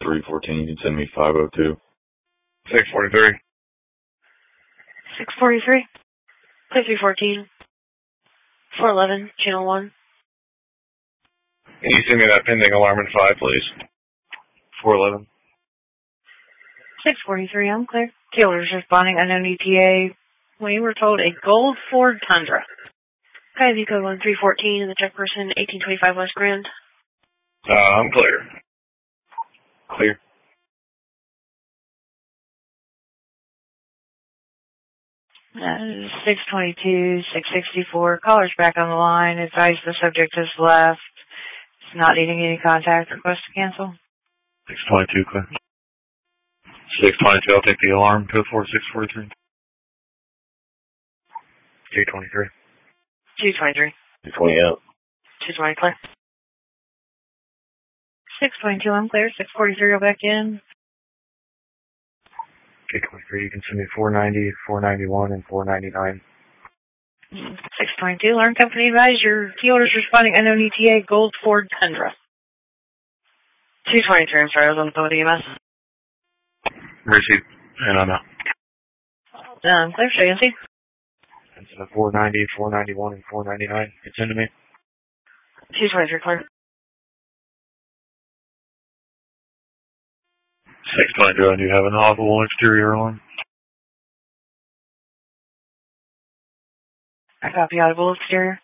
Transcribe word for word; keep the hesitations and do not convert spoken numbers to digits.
three fourteen, you can send me five oh two. six forty-three. six forty-three. Clear three fourteen. four eleven, channel one. Can you send me that pending alarm in five, please? four eleven. six forty-three, I'm clear. Key orders responding, unknown E T A. We were told a gold Ford Tundra. Okay, V code one three fourteen and the check person, eighteen twenty-five West Grand. Uh, I'm clear. Clear. Uh, six twenty-two, six sixty-four. Caller's back on the line. Advise the subject has left. It's not needing any contact. Request to cancel. six twenty-two, clear. six twenty-two, I'll take the alarm. Code four six forty-three. two twenty-three. two twenty-three. two twenty out. two twenty clear. six twenty-two, I'm clear. six forty-three, go back in. two twenty-three, you can send me four ninety, four ninety-one, and four ninety-nine. six twenty-two, alarm company advise your key orders responding, unknown E T A, gold Ford Tundra. two twenty-three, I'm sorry, I was on the phone with E M S. Receipt, and I'm out. Um, clear, show you see. And so four ninety, four ninety-one, and four ninety-nine. You can send to me. two twenty-three, clear. six twenty-two, I do have an audible exterior alarm. I copy audible exterior.